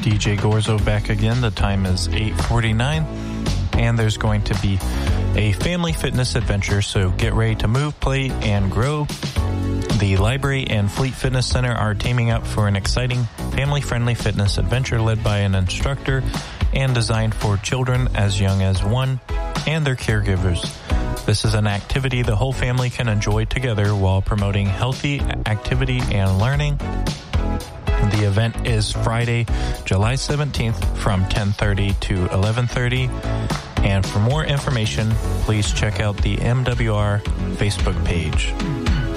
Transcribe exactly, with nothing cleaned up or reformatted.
D J Gorzo back again. The time is eight forty-nine, and there's going to be a family fitness adventure, so get ready to move, play, and grow. The library and Fleet Fitness Center are teaming up for an exciting family-friendly fitness adventure led by an instructor and designed for children as young as one and their caregivers. This is an activity the whole family can enjoy together while promoting healthy activity and learning. The event is Friday, July seventeenth from ten thirty to eleven thirty. And for more information, please check out the M W R Facebook page.